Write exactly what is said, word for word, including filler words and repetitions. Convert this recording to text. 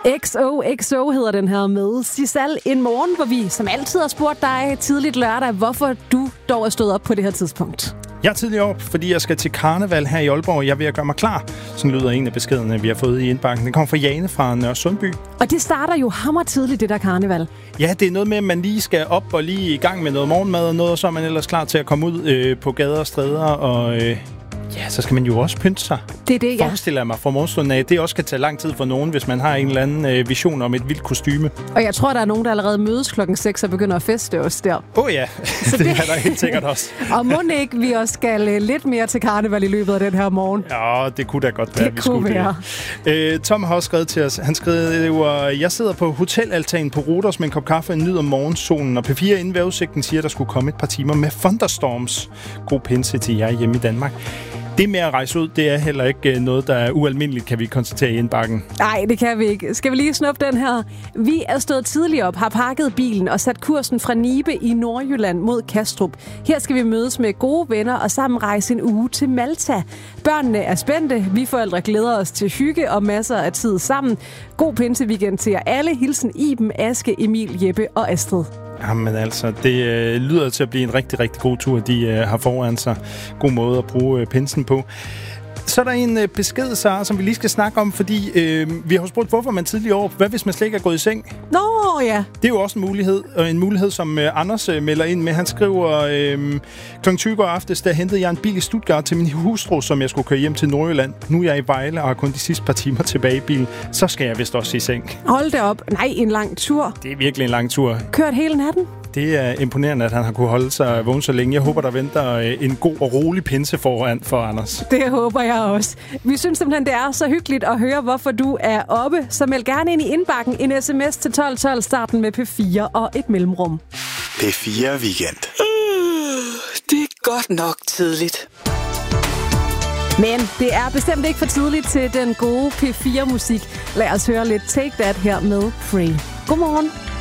X O X O hedder den her med Sisal en morgen, hvor vi som altid har spurgt dig tidligt lørdag, hvorfor du dog er stået op på det her tidspunkt. Jeg er tidligere op, fordi jeg skal til karneval her i Aalborg. Jeg er ved at gøre mig klar. Sådan lyder en af beskederne, vi har fået i indbakken. Den kommer fra Jane fra Nørre Sundby. Og det starter jo hammer tidligt, det der karneval. Ja, det er noget med, at man lige skal op og lige i gang med noget morgenmad og noget, og så er man ellers klar til at komme ud øh, på gader og stræder og... Øh Ja, så skal man jo også pynte sig. Det er det, ja. Forestiller jeg mig fra morgenstunden af. Det også kan tage lang tid for nogen, hvis man har en eller anden øh, vision om et vildt kostyme. Og jeg tror, der er nogen, der allerede mødes klokken seks og begynder at feste også der. Åh oh, ja, det, det er der helt sikkert også. Og må ikke vi også skal øh, lidt mere til karneval i løbet af den her morgen? Ja, det kunne da godt være, det vi skulle være. det. Øh, Tom har også skrevet til os. Han skriver, jeg sidder på hotelaltanen på Ruders med en kop kaffe og nyder morgensolen. Og P fire inden vejrudsigten siger, at der skulle komme et par timer med thunderstorms. God pinse til jer hjemme i Danmark. Det med at rejse ud, det er heller ikke noget, der er ualmindeligt, kan vi konstatere i indbakken. Nej, det kan vi ikke. Skal vi lige snuppe den her? Vi er stået tidligt op, har pakket bilen og sat kursen fra Nibe i Nordjylland mod Kastrup. Her skal vi mødes med gode venner og sammen rejse en uge til Malta. Børnene er spændte, vi forældre glæder os til hygge og masser af tid sammen. God pinseweekend til jer alle. Hilsen Iben, Aske, Emil, Jeppe og Astrid. Jamen altså, det øh, lyder til at blive en rigtig, rigtig god tur, de øh, har foran sig. God måde at bruge øh, pinsen på. Så er der en øh, besked, Sara, som vi lige skal snakke om, fordi øh, vi har spurgt, hvorfor man tidligere år. Hvad hvis man slet ikke er gået i seng? Nå ja. Det er jo også en mulighed, og en mulighed, som øh, Anders øh, melder ind med. Han skriver, øh, klokken tyve går aftes, der hentede jeg en bil i Stuttgart til min hustru, som jeg skulle køre hjem til Nordjylland. Nu er jeg i Vejle og har kun de sidste par timer tilbage i bilen. Så skal jeg vist også i seng. Hold da op. Nej, en lang tur. Det er virkelig en lang tur. Kørt hele natten? Det er imponerende, at han har kunne holde sig vågen så længe. Jeg håber, der venter en god og rolig pinse foran for Anders. Det håber jeg også. Vi synes simpelthen, det er så hyggeligt at høre, hvorfor du er oppe. Så meld gerne ind i indbakken en sms til tolv tolv, starten med P fire og et mellemrum. P fire Weekend. Uh, det er godt nok tidligt. Men det er bestemt ikke for tidligt til den gode P fire musik. Lad os høre lidt Take That her med Free. Godmorgen.